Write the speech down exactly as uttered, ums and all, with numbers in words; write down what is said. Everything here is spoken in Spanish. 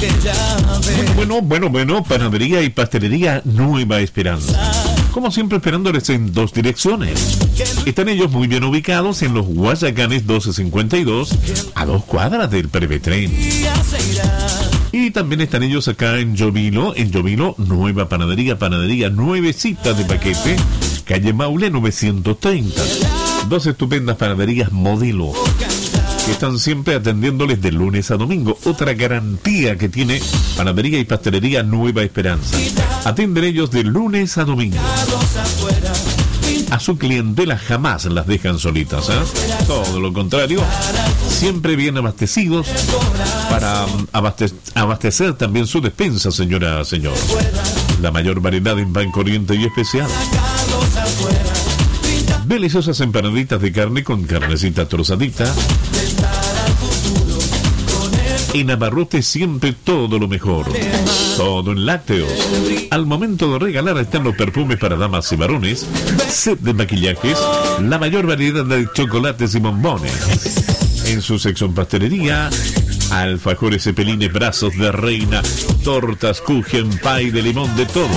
Bueno, bueno, bueno, panadería y pastelería Nueva Esperanza. Como siempre, esperándoles en dos direcciones. Están ellos muy bien ubicados en los Guayacanes doce cincuenta y dos, a dos cuadras del Prevetren. Y también están ellos acá en Llovilo, en Llovilo, nueva panadería, panadería nuevecita de paquete, calle Maule novecientos treinta. Dos estupendas panaderías modelo, que están siempre atendiéndoles de lunes a domingo. Otra garantía que tiene Panadería y Pastelería Nueva Esperanza. Atienden ellos de lunes a domingo. A su clientela jamás las dejan solitas, ¿eh? Todo lo contrario, siempre bien abastecidos para abaste- abastecer también su despensa, señora, señor. La mayor variedad en pan corriente y especial. Deliciosas empanaditas de carne con carnecita trozadita. En Abarrote siempre todo lo mejor. Todo en lácteos. Al momento de regalar están los perfumes para damas y varones, set de maquillajes, la mayor variedad de chocolates y bombones. En su sección pastelería, alfajores, cepelines, brazos de reina, tortas, kuchen, pie de limón, de todo.